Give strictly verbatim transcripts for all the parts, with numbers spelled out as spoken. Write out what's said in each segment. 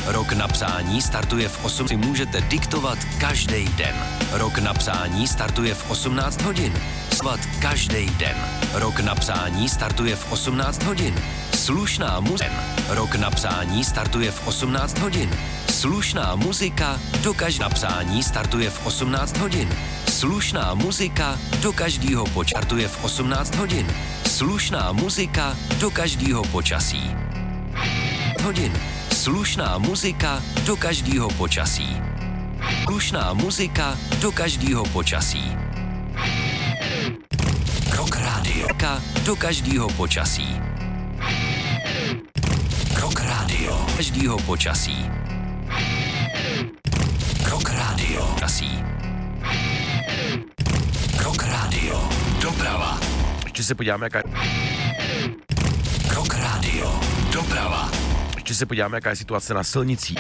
Rok na psání startuje v osm. Si můžete diktovat každý den. Rok na psání startuje v osmnáct hodin. Svat každý den. Rok na psání startuje v osmnáct hodin. Slušná muzika. Rok na psání startuje v osmnáct hodin. Slušná muzika do každého psání startuje v osmnáct hodin. Slušná muzika do každého počartuje v osmnáct hodin. Slušná muzika do každého počasí. Hodin. Slušná muzika do každého počasí. Slušná muzika do každého počasí. Rock Radio. Do každého počasí. Rock Radio. Každého počasí. Rock Radio. Počasí. Rock Radio. Doprava. Ještě se podíváme, jaká je... Rock Radio. Doprava. Ještě se podíváme, jaká je situace na silnicích.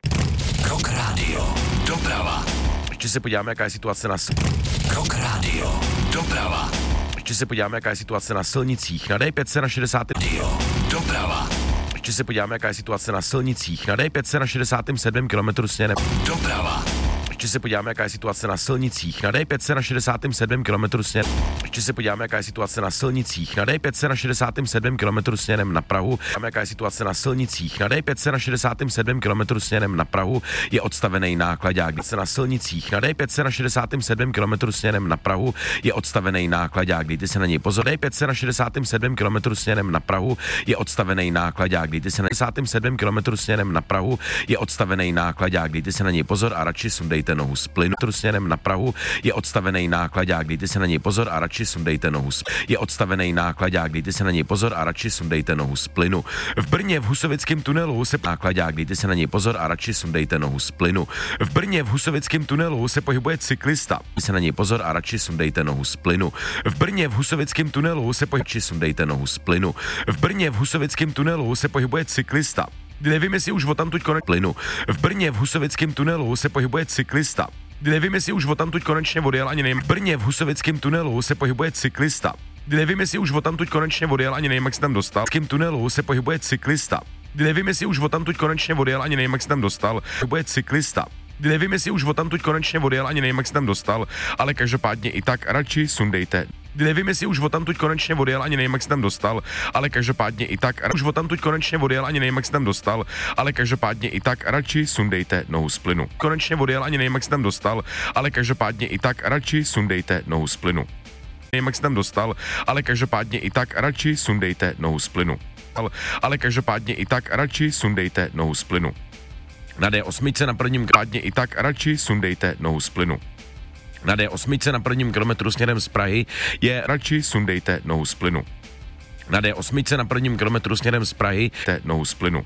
Rock Radio. Doprava. Ještě se podíváme, jaká je situace na sil... Rock Radio. Doprava. Ještě se podíváme, jaká je situace na silnicích. Na D pět na šedesát. Radio. Doprava. Ještě se podíváme, jaká je situace na silnicích. Na D pět na šedesát sedm kilometrů směrem. Doprava. Ještě se podíváme, jaká je situace na silnicích. Na D pět na šedesát sedm kilometrů směrem. Ještě se podíváme, jaká je situace na silnicích. Na D pět na šedesát sedm kilometrů směrem na Prahu. Podíváme, jaká je situace na silnicích. Na D pět na šedesát sedm kilometrů směrem na Prahu je odstavený nákladák. Na silnicích. Na D pět na šedesát sedm kilometrů směrem na Prahu je odstavený nákladák. Dejte se na něj pozor. D pět na šedesát sedm kilometrů směrem na Prahu je odstavený nákladák. Dejte se na šedesát sedm kilometrů směrem na Prahu je odstavený nákladák. Dejte se na něj pozor a radši sundejte nohu z plynu. Směrem na Prahu je odstavený nákladák. Dejte se na něj pozor a radši sundejte nohu z je odstavený nákladák. Dejte se na něj pozor a radši sundejte nohu z plynu. V Brně v Husovickém tunelu se nákladák. Dejte se na něj pozor a radši sundejte nohu z plynu. V Brně v Husovickém tunelu se pohybuje cyklista. Dejte se na něj pozor a radši sundejte nohu z plynu. V Brně v Husovickém tunelu se pohybuje radši sundejte nohu z plynu. V Brně v Husovickém tunelu se pohybuje cyklista. Nevím, jestli už odtamtud konečně plynu. V Brně v Husovickém tunelu se pohybuje cyklista. Nevím, jestli už odtamtud konečně odjel, ani nevím. V Brně v Husovickém tunelu se pohybuje cyklista. Nevím, jestli už odtamtud konečně odjel, ani nevím, jak se tam dostal. V tunelu se pohybuje cyklista. Nevím, jestli už odtamtud konečně odjel, ani nevím, jak se tam dostal. Pohybuje cyklista. Nevím, jestli už odtamtud konečně odjel, ani nevím, jak se tam dostal, ale každopádně i tak radši sundejte. Nevím, jestli už odtamtud konečně odjel, ani nevím, jak se tam dostal, ale každopádně i tak už odtamtud konečně odjel, ani nevím, jak se tam dostal, ale každopádně i tak radši sundejte nohu z plynu. Konečně odjel, ani nevím, jak se tam dostal, ale každopádně i tak radši sundejte nohu z plynu. Nevím, jak se tam dostal, ale každopádně i tak radši sundejte nohu z plynu. Ale každopádně i tak radši sundejte nohu z plynu. Na D osm na prvním krádně i tak radši sundejte nohu z plynu. Na D osm na prvním kilometru směrem z Prahy je radši sundejte nohu z plynu. Na D osm na prvním kilometru směrem z Prahy te nohu z plynu.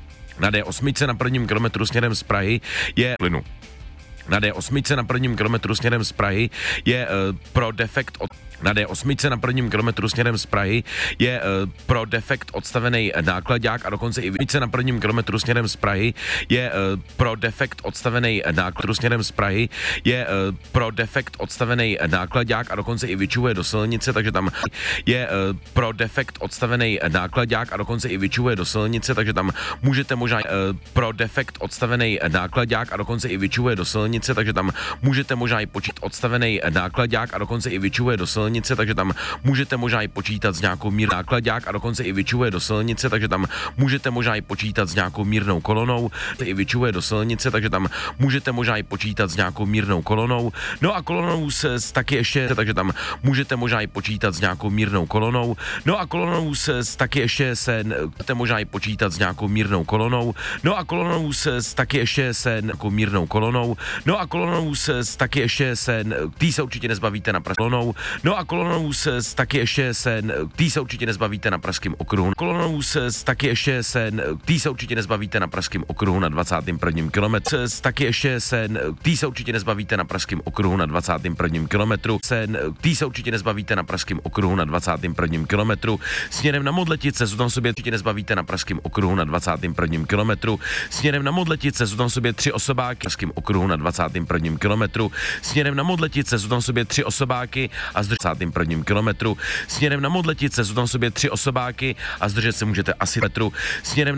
Na D osm na prvním kilometru směrem z Prahy je plynu. Na D osm na prvním kilometru směrem z Prahy je uh, pro defekt od Na D osm na prvním kilometru směrem z Prahy je uh, pro defekt odstavený nákladák a dokonce i více na prvním kilometru směrem z Prahy je uh, pro defekt odstavený nákladák směrem z Prahy je uh, pro defekt odstavený nákladák a dokonce i vyčuhuje do silnice, takže tam je uh, pro defekt odstavený nákladák a dokonce i vyčuhuje do silnice, takže tam můžete možná uh, pro defekt odstavený nákladák a dokonce i vyčuhuje do silnice, takže tam můžete možná i počít odstavený nákladák a dokonce i vyčuhuje do silnice. Takže tam můžete možná i počítat s nějakou mírnou nákladák a dokonce i vyčuhuje do silnice, takže tam můžete možná i počítat s nějakou mírnou kolonou, i vyčuhuje do silnice, takže tam můžete možná i počítat s nějakou mírnou kolonou. No a kolonou se taky ještě, takže tam můžete možná i počítat s nějakou mírnou kolonou. No a kolonou se taky ještě se můžete možná i počítat s nějakou mírnou kolonou. No a kolonou se taky ještě se nějakou mírnou kolonou. No a kolonou se taky ještě se tý se určitě nezbavíte na kolonou. No a kolonou se taky ještě se tý se určitě nezbavíte na pražském okruhu. Kolonou se taky ještě se tý se určitě nezbavíte na pražském okruhu na dvacátém prvním kilometru. Taky ještě se tý se určitě nezbavíte na pražském okruhu na dvacátém prvním kilometru. Se tý se určitě nezbavíte na pražském okruhu na dvacátém prvním kilometru. Směrem na Modletice se tam sobě určitě nezbavíte na pražském okruhu na dvacátém prvním kilometru. Směrem na Modletice se tam sobě tři osobáky na pražském okruhu na dvacátém prvním kilometru. Směrem na Modletice se tam sobě tři osobáky a zdržet dvacátém prvním kilometru. Směrem na Modletice jsou tam sobě tři osobáky a zdržet se můžete asi metru. Směrem